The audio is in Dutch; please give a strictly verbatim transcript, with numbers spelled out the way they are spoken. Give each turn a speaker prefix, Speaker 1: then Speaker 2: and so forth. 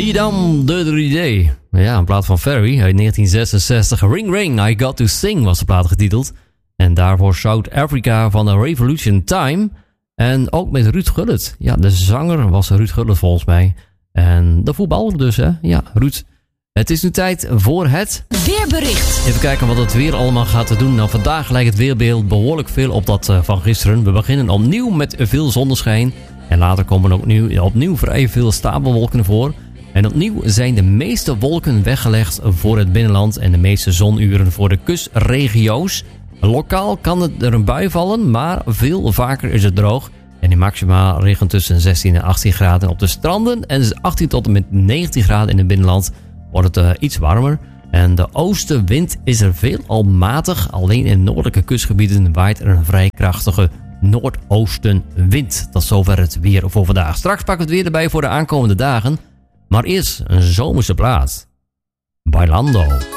Speaker 1: Didam de drie D. Ja, een plaat van Ferry uit negentien zesenzestig. Ring Ring, I Got To Sing was de plaat getiteld. En daarvoor South Africa van de Revolution Time. En ook met Ruud Gullit. Ja, de zanger was Ruud Gullit volgens mij. En de voetballer dus, hè. Ja, Ruud. Het is nu tijd voor het
Speaker 2: weerbericht.
Speaker 1: Even kijken wat het weer allemaal gaat doen. Nou, vandaag lijkt het weerbeeld behoorlijk veel op dat uh, van gisteren. We beginnen opnieuw met veel zonneschijn. En later komen ook nu, opnieuw vrij veel stapelwolken voor. En opnieuw zijn de meeste wolken weggelegd voor het binnenland en de meeste zonuren voor de kustregio's. Lokaal kan het er een bui vallen, maar veel vaker is het droog. En in maximaal regent tussen zestien en achttien graden op de stranden. En achttien tot en met negentien graden in het binnenland wordt het uh, iets warmer. En de oostenwind is er veelal matig. Alleen in noordelijke kustgebieden waait er een vrij krachtige noordoostenwind. Tot zover het weer voor vandaag. Straks pak ik het weer erbij voor de aankomende dagen. Maar eerst een zomerse plaat. Bailando.